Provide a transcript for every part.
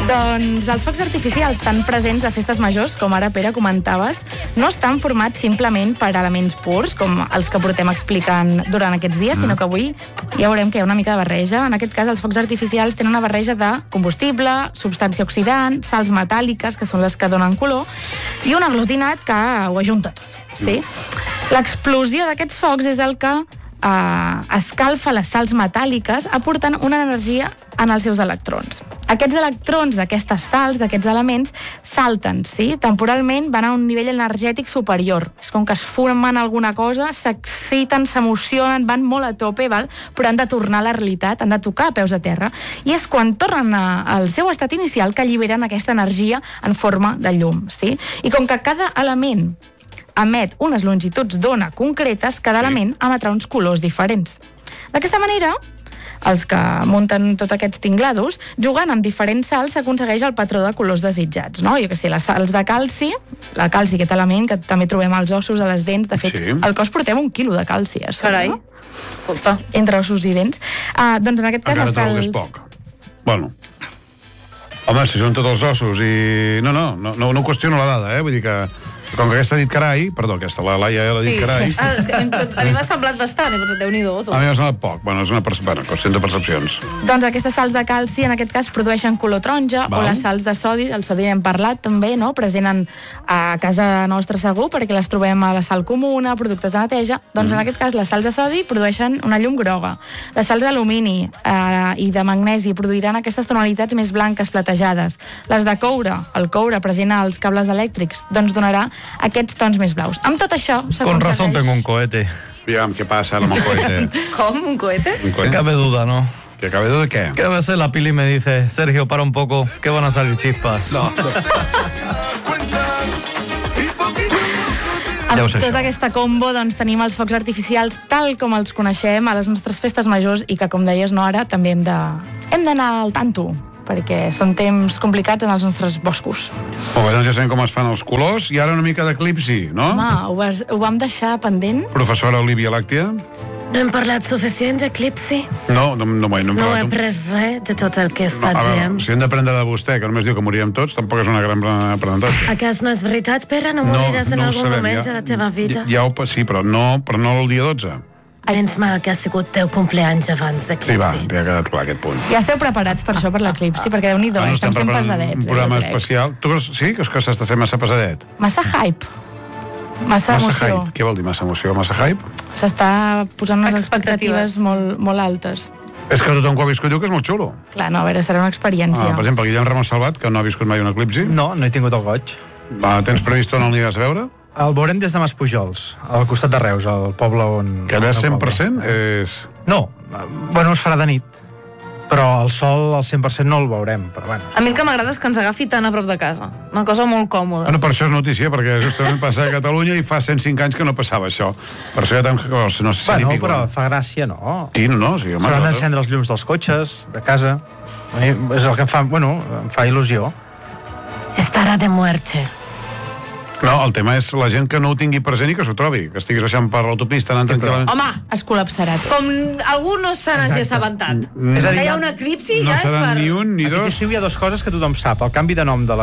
Doncs els focs artificials tan presents a festes majors, com ara, Pere, comentaves, no estan formats simplement per elements purs, com els que portem explicant durant aquests dies, sinó que avui ja veurem que hi ha una mica de barreja. En aquest cas, els focs artificials tenen una barreja de combustible, substància oxidant, sals metàl·liques, que són les que donen color, i un aglutinat que ho ajunta tot. Sí? L'explosió d'aquests focs és el que escalfa les sals metàl·liques aportant una energia en els seus electrons. Aquests electrons d'aquestes sals, d'aquests elements, salten, sí? Temporalment van a un nivell energètic superior. És com que es formen alguna cosa, s'exciten, s'emocionen, van molt a tope, val? Però han de tornar a la realitat, han de tocar a peus a terra, i és quan tornen al seu estat inicial que alliberen aquesta energia en forma de llum, sí? I com que cada element emet unes longituds d'ona concretes, cada element emetrà uns colors diferents. D'aquesta manera, els que munten tots aquests tinglados, jugant amb diferents sals s'aconsegueix el patró de colors desitjats, no? Jo què sé, les sals de calci, la calci, aquest element que també trobem als ossos, a les dents, de fet, al cos portem 1 quilo de calci, Carai. No? Entre ossos i dents. Doncs en aquest cas les sals... Encara trobo que és poc. Bueno, home, si són tots els ossos i... No qüestiono la dada, vull dir que... Com que aquesta ha dit carai, perdó, la Laia l'ha dit carai. A mi m'ha semblat bastant, però Déu-n'hi-do. A mi m'ha semblat poc, és una qüestió de percepcions. Doncs aquestes sals de calci, en aquest cas, produeixen color taronja, o les sals de sodi, el sodi n'hem parlat també, no? Present a casa nostra segur, perquè les trobem a la sal comuna, productes de neteja. Doncs en aquest cas, les sals de sodi produeixen una llum groga. Les sals d'alumini i de magnesi produiran aquestes tonalitats més blanques, platejades. Les de coure, el coure present als cables elèctrics, doncs donarà aquests tons més blaus. Amb tot això s'aconsegueix... Con razón tengo un cohete. Aviam, què passa amb el cohete? Com? Un cohete? Que cabe duda, ¿no? ¿Que cabe duda de qué? Que a veces la Pili me dice, Sergio, para un poco, que van a salir chispas. No. Amb tota aquesta combo, doncs, tenim els focs artificials tal com els coneixem a les nostres festes majors i que, com deies, no ara, també hem d'anar al tanto, perquè són temps complicats en els nostres boscos. Molt bé, doncs ja sabem com es fan els colors, i ara una mica d'eclipsi, no? Home, ho vam deixar pendent? Professora Olivia Làctia? No hem parlat suficient d'eclipsi? No he pres res de tot el que he estat dient. Si hem d'aprendre de vostè, que només diu que moríem tots, tampoc és una gran aprenentatge. A cas no és veritat, Pere? No moriràs en algun moment de la teva vida? Sí, però no el dia 12. Menys mal que ha sigut teu compleanys abans d'eclipsi. Sí, va, ja ha quedat clar aquest punt. Ja esteu preparats per això, per l'eclipsi, perquè Déu-n'hi-do, estem sent pesadets. Un programa especial. Tu creus, sí, que s'està sent massa pesadet? Massa hype. Massa emoció. Hype. Què vol dir massa emoció, massa hype? S'està posant unes expectatives molt altes. És que tothom que ho ha viscut diu que és molt xulo. Clar, no, a veure, serà una experiència. Per exemple, Guillem Ramon Salvat, que no ha viscut mai un eclipsi. No he tingut el goig. Tens previst on l'aniràs a veure? El veurem des de Maspujols, al costat de Reus, al poble on... Que allà 100% és... No, es farà de nit, però el sol al 100% no el veurem, però bueno. A mi el que m'agrada és que ens agafi tan a prop de casa. Una cosa molt còmoda. Bueno, per això és notícia, perquè justament passa a Catalunya i fa 105 anys que no passava això. Per això ja no sé si bueno, però fa gràcia, no? Sí, no, sí. S'hauran d'encendre els llums dels cotxes, de casa. És el que em fa il·lusió. Estarà de muerte. No, el tema és la gent que no ho tingui present i que s'ho trobi, que estiguis baixant per l'autopista anant tranquil·lament. Home, es col·lapsarà. Com algú no se n'hagi assabentat. És a dir, que hi ha un eclipsi no ja és per... No serà ni un ni dos. Aquí hi ha dues coses que tothom sap. El canvi de nom de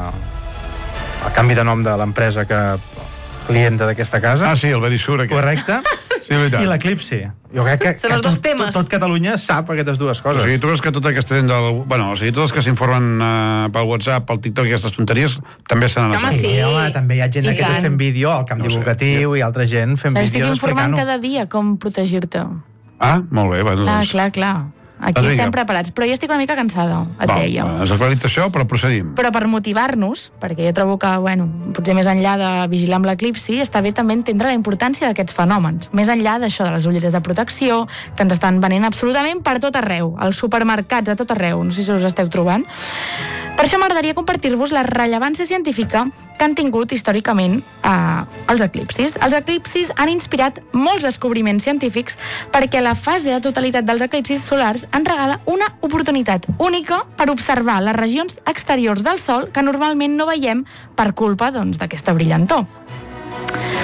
l'empresa clienta d'aquesta casa. Ah, sí, el Verisur aquest. Correcte. Sí, veritat. I l'eclipsi. Jo crec que són els dos temes. Tot Catalunya sap aquestes dues coses. O sigui, tu creus que tota aquesta gent tots els que s'informen pel WhatsApp, pel TikTok i aquestes tonteries, també se n'han Home, sí. Home, també hi ha gent que fent vídeo al camp divulgatiu i altra gent fent vídeos explicant-ho. Estic informant cada dia com protegir-te. Ah, molt bé. Clar. Aquí estem preparats, però jo estic una mica cansada, et deia. Has aclarit això, però procedim. Però per motivar-nos, perquè jo trobo que, potser més enllà de vigilar amb l'eclipsi, està bé també entendre la importància d'aquests fenòmens. Més enllà d'això de les ulleres de protecció, que ens estan venent absolutament per tot arreu, als supermercats, a tot arreu, no sé si us esteu trobant. Per això m'agradaria compartir-vos la rellevància científica que han tingut històricament els eclipsis. Els eclipsis han inspirat molts descobriments científics perquè la fase de totalitat dels eclipsis solars ens regala una oportunitat única per observar les regions exteriors del Sol que normalment no veiem per culpa d'aquesta brillantor.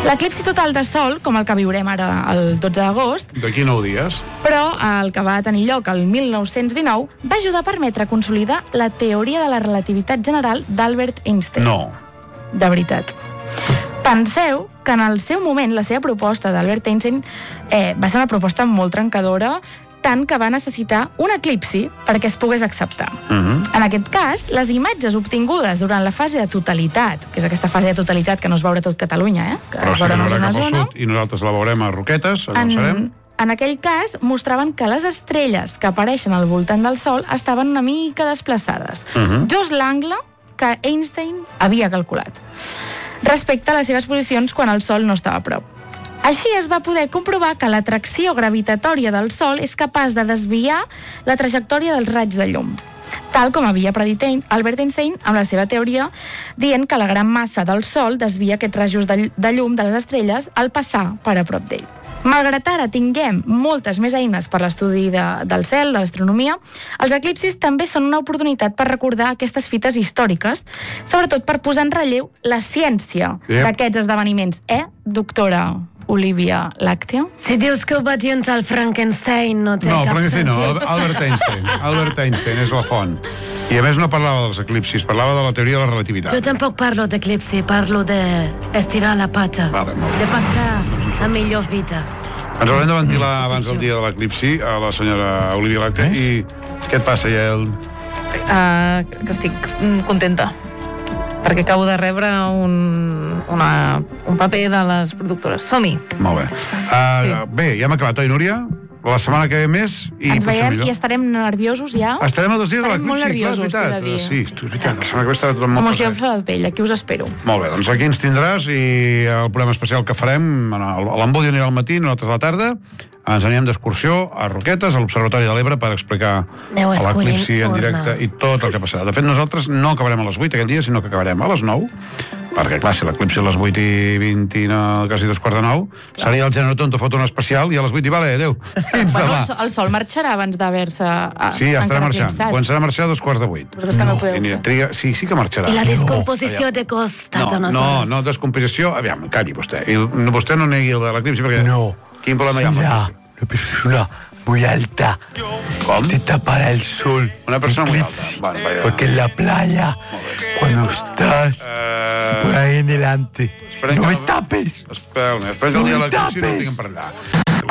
L'eclipsi total de Sol, com el que viurem ara el 12 d'agost, D'aquí 9 dies. però el que va tenir lloc el 1919 va ajudar a permetre consolidar la teoria de la relativitat general d'Albert Einstein. No. De veritat. Penseu que en el seu moment la seva proposta d'Albert Einstein va ser una proposta molt trencadora, tant que va necessitar un eclipsi perquè es pogués acceptar. En aquest cas, les imatges obtingudes durant la fase de totalitat, que és aquesta fase de totalitat que no es veurà tot Catalunya, que Però es sí que veurà es només veurà una cap al zona, sud i nosaltres la veurem a Roquetes, allà on serem. en aquell cas mostraven que les estrelles que apareixen al voltant del Sol estaven una mica desplaçades. Just l'angle que Einstein havia calculat respecte a les seves posicions quan el Sol no estava a prop. Així es va poder comprovar que l'atracció gravitatòria del Sol és capaç de desviar la trajectòria dels raigs de llum, tal com havia predit Albert Einstein amb la seva teoria, dient que la gran massa del Sol desvia aquests rajos de llum de les estrelles al passar per a prop d'ell. Malgrat ara tinguem moltes més eines per l'estudi del cel, de l'astronomia, els eclipsis també són una oportunitat per recordar aquestes fites històriques, sobretot per posar en relleu la ciència d'aquests esdeveniments. Doctora Olivia Làctea? Si dius que ho va dir el Frankenstein, no té cap Frankenstein sentit. no, Albert Einstein. Albert Einstein és la font. I a més no parlava dels eclipsis, parlava de la teoria de la relativitat. Jo tampoc parlo d'eclipsi, parlo d'estirar la pata, Vale, molt bé. de passar la millor vida. Ens haurem de ventilar abans del dia de l'eclipsi a la senyora Olivia Làctea. I què et passa, Yael? Que estic contenta perquè acabo de rebre un paper de les productores. Som-hi. Molt bé. Bé, ja hem acabat, oi, Núria? La setmana que ve més i Ens potser veiem millor. i estarem nerviosos ja. Estarem a 2 dies de Estarem molt l'eclipsi, clar, nerviosos, és veritat. t'he de dir. Sí, és veritat. La setmana que ve estarà tot molt Emoció a pesat. flor de pell, aquí us espero. Molt bé, doncs aquí ens tindràs i el programa especial que farem, l'Embudi anirà al matí, nosaltres a la tarda, ens anirem d'excursió a Roquetes, a l'Observatori de l'Ebre, per explicar Aneu escollint l'eclipsi en urna. directe i tot el que passarà. De fet, nosaltres no acabarem a les 8 aquell dia, sinó que acabarem a les 9, perquè, clar, si l'eclipsi a les 8:20 i no, quasi 8:45, seria el Gènere Tonto fot un especial i a les 8 i vale, adéu. Fins Bueno, demà. el Sol marxarà abans d'haver-se Sí, ja estarà marxant. Començarà a marxar a 2:15. Vosaltres també ho podeu fer. Sí que marxarà. I la descomposició de costat unes hores. No, descomposició. Aviam, calli vostè. I vostè no negui l'eclipsi perquè... No. Quin problema hi ha? Mira, una persona muy alta. Com? Te tapará el sol. Una persona muy alta. Eclipse. Bueno, vaya. Porque en la playa, cuando estás, se pone ahí en delante. Esperem No que me el- tapes. Espera que el dia de No me l'eclipsi no el tapes. tinguem per allà.